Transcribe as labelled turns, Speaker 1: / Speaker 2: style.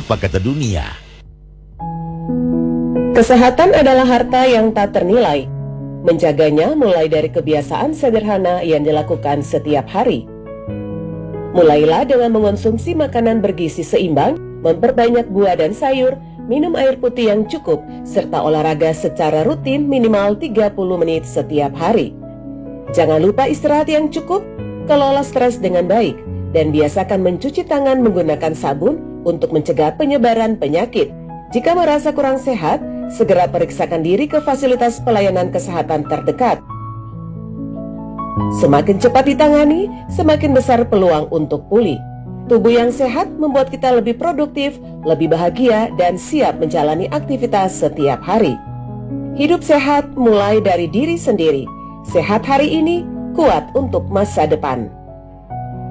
Speaker 1: Apa kata dunia?
Speaker 2: Kesehatan adalah harta yang tak ternilai. Menjaganya mulai dari kebiasaan sederhana yang dilakukan setiap hari. Mulailah dengan mengonsumsi makanan bergizi seimbang, memperbanyak buah dan sayur, minum air putih yang cukup, serta olahraga secara rutin minimal 30 menit setiap hari. Jangan lupa istirahat yang cukup, kelola stres dengan baik, dan biasakan mencuci tangan menggunakan sabun untuk mencegah penyebaran penyakit. Jika merasa kurang sehat, segera periksakan diri ke fasilitas pelayanan kesehatan terdekat. Semakin cepat ditangani, semakin besar peluang untuk pulih. Tubuh yang sehat membuat kita lebih produktif, lebih bahagia, dan siap menjalani aktivitas setiap hari. Hidup sehat mulai dari diri sendiri. Sehat hari ini, kuat untuk masa depan.